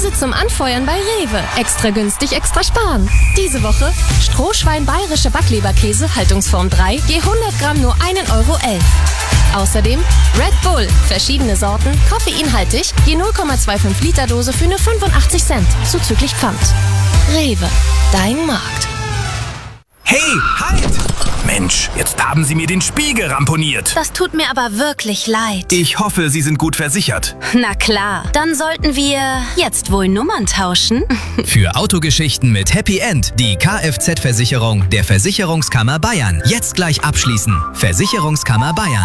Heute zum Anfeuern bei Rewe. Extra günstig, extra sparen. Diese Woche Strohschwein bayerische Backleberkäse, Haltungsform 3, je 100 Gramm nur 1,11 Euro. Außerdem Red Bull, verschiedene Sorten, koffeinhaltig, je 0,25 Liter Dose für nur 85 Cent, zuzüglich Pfand. Rewe, dein Markt. Hey, halt! Mensch, jetzt haben Sie mir den Spiegel ramponiert. Das tut mir aber wirklich leid. Ich hoffe, Sie sind gut versichert. Na klar, dann sollten wir jetzt wohl Nummern tauschen. Für Autogeschichten mit Happy End die Kfz-Versicherung der Versicherungskammer Bayern. Jetzt gleich abschließen. Versicherungskammer Bayern.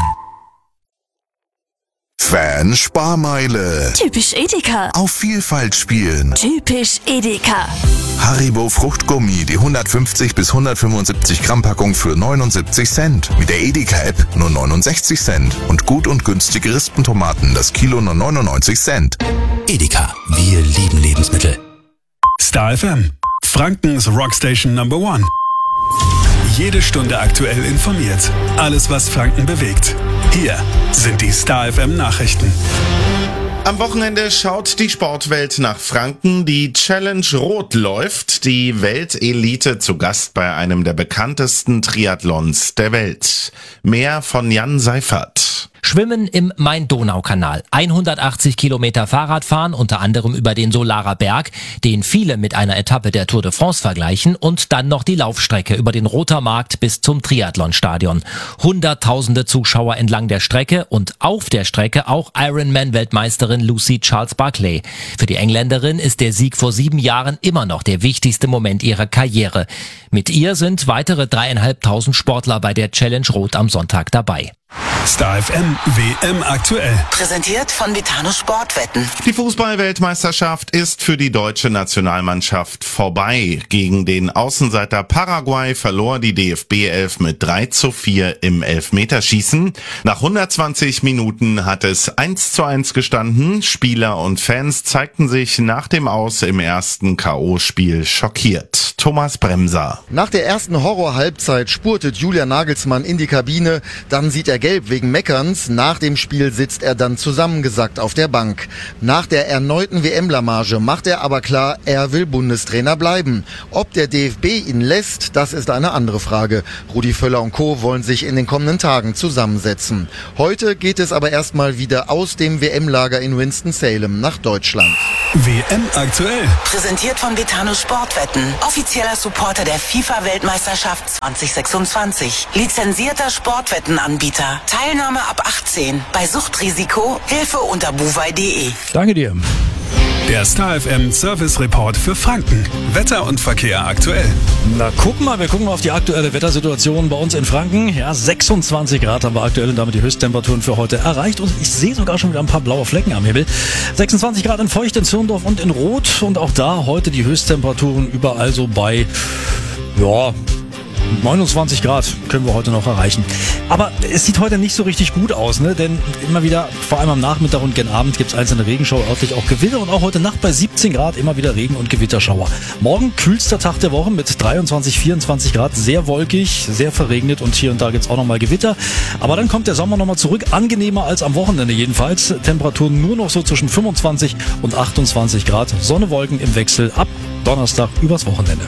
Fan-Sparmeile. Typisch Edeka. Auf Vielfalt spielen. Typisch Edeka. Haribo Fruchtgummi, die 150 bis 175 Gramm Packung für 79 Cent. Mit der Edeka-App nur 69 Cent. Und gut und günstige Rispentomaten, das Kilo nur 99 Cent. Edeka, wir lieben Lebensmittel. Star FM, Frankens Rockstation Number 1. Jede Stunde aktuell informiert. Alles, was Franken bewegt. Hier sind die Star FM Nachrichten. Am Wochenende schaut die Sportwelt nach Franken. Die Challenge Rot läuft. Die Weltelite zu Gast bei einem der bekanntesten Triathlons der Welt. Mehr von Jan Seifert. Schwimmen im Main-Donau-Kanal, 180 Kilometer Fahrradfahren, unter anderem über den Solarer Berg, den viele mit einer Etappe der Tour de France vergleichen, und dann noch die Laufstrecke über den Roter Markt bis zum Triathlonstadion. Hunderttausende Zuschauer entlang der Strecke und auf der Strecke auch Ironman-Weltmeisterin Lucy Charles-Barclay. Für die Engländerin ist der Sieg vor 7 Jahren immer noch der wichtigste Moment ihrer Karriere. Mit ihr sind weitere 3.500 Sportler bei der Challenge Rot am Sonntag dabei. Star FM WM aktuell. Präsentiert von Vitano Sportwetten. Die Fußball-Weltmeisterschaft ist für die deutsche Nationalmannschaft vorbei. Gegen den Außenseiter Paraguay verlor die DFB-Elf mit 3:4 im Elfmeterschießen. Nach 120 Minuten hat es 1:1 gestanden. Spieler und Fans zeigten sich nach dem Aus im ersten K.O.-Spiel schockiert. Thomas Bremser. Nach der ersten Horror-Halbzeit spurtet Julian Nagelsmann in die Kabine. Dann sieht er gelb wegen Meckerns. Nach dem Spiel sitzt er dann zusammengesackt auf der Bank. Nach der erneuten WM-Blamage macht er aber klar, er will Bundestrainer bleiben. Ob der DFB ihn lässt, das ist eine andere Frage. Rudi Völler und Co. wollen sich in den kommenden Tagen zusammensetzen. Heute geht es aber erstmal wieder aus dem WM-Lager in Winston-Salem nach Deutschland. WM aktuell. Präsentiert von Vitano Sportwetten. Offizieller Supporter der FIFA-Weltmeisterschaft 2026. Lizenzierter Sportwettenanbieter. Teilnahme ab 18. Bei Suchtrisiko Hilfe unter buwei.de. Danke dir. Der Star FM Service Report für Franken. Wetter und Verkehr aktuell. Na, wir gucken mal auf die aktuelle Wettersituation bei uns in Franken. Ja, 26 Grad haben wir aktuell und damit die Höchsttemperaturen für heute erreicht. Und ich sehe sogar schon wieder ein paar blaue Flecken am Himmel. 26 Grad in Feucht, in Zürndorf und in Roth. Und auch da heute die Höchsttemperaturen überall so bei, 29 Grad können wir heute noch erreichen. Aber es sieht heute nicht so richtig gut aus, ne? Denn immer wieder, vor allem am Nachmittag und gen Abend, gibt es einzelne Regenschauer, örtlich auch Gewitter, und auch heute Nacht bei 17 Grad immer wieder Regen- und Gewitterschauer. Morgen kühlster Tag der Woche mit 23, 24 Grad, sehr wolkig, sehr verregnet, und hier und da gibt es auch nochmal Gewitter. Aber dann kommt der Sommer nochmal zurück, angenehmer als am Wochenende jedenfalls. Temperaturen nur noch so zwischen 25 und 28 Grad. Sonne, Wolken im Wechsel ab Donnerstag übers Wochenende.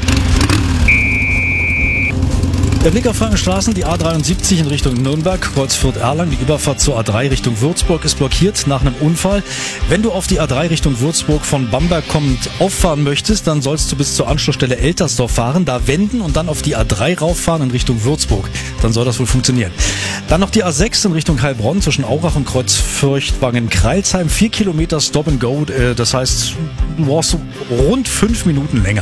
Der Blick auf Frankenstraßen, die A73 in Richtung Nürnberg, Kreuz Fürth-Erlangen, die Überfahrt zur A3 Richtung Würzburg ist blockiert nach einem Unfall. Wenn du auf die A3 Richtung Würzburg von Bamberg kommend auffahren möchtest, dann sollst du bis zur Anschlussstelle Eltersdorf fahren, da wenden und dann auf die A3 rauffahren in Richtung Würzburg. Dann soll das wohl funktionieren. Dann noch die A6 in Richtung Heilbronn zwischen Aurach und Kreuz Fürchtwangen-Kreilsheim. 4 Kilometer Stop and Go, das heißt, du brauchst so rund 5 Minuten länger.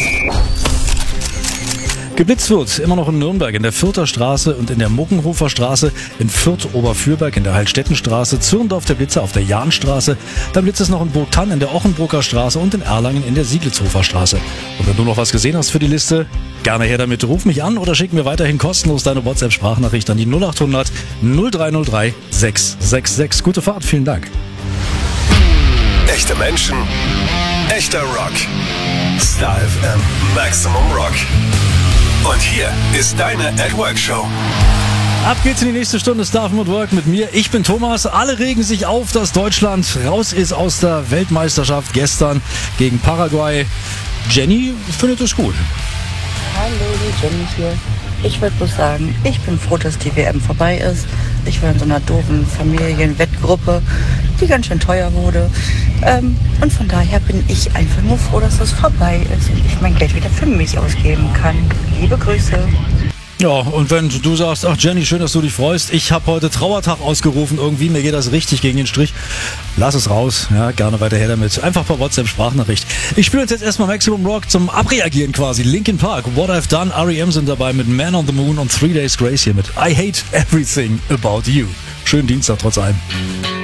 Geblitzt wird immer noch in Nürnberg in der Fürther Straße und in der Muckenhofer Straße, in Fürth-Oberfürberg in der Heilstättenstraße, Zürndorf der Blitzer auf der Jahnstraße, dann blitzt es noch in Burgthann in der Ochenbrucker Straße und in Erlangen in der Sieglitzhofer Straße. Und wenn du noch was gesehen hast für die Liste, gerne her damit. Ruf mich an oder schick mir weiterhin kostenlos deine WhatsApp-Sprachnachricht an die 0800 0303 666. Gute Fahrt, vielen Dank. Echte Menschen, echter Rock. Star FM Maximum Rock. Und hier ist deine At Work Show. Ab geht's in die nächste Stunde Stuff at Work mit mir. Ich bin Thomas. Alle regen sich auf, dass Deutschland raus ist aus der Weltmeisterschaft gestern gegen Paraguay. Jenny findet es gut. Hallo, die Jenny hier. Ich würde bloß sagen, ich bin froh, dass die WM vorbei ist. Ich war in so einer doofen Familienwettgruppe, die ganz schön teuer wurde. Und von daher bin ich einfach nur froh, dass das vorbei ist und ich mein Geld wieder für mich ausgeben kann. Liebe Grüße. Ja, und wenn du sagst, ach Jenny, schön, dass du dich freust. Ich habe heute Trauertag ausgerufen, irgendwie, mir geht das richtig gegen den Strich. Lass es raus, ja, gerne weiterher damit. Einfach per WhatsApp-Sprachnachricht. Ich spiele jetzt erstmal Maximum Rock zum Abreagieren quasi. Linkin Park, What I've Done, R.E.M. sind dabei mit Man on the Moon und 3 Days Grace hier mit I Hate Everything About You. Schönen Dienstag trotz allem.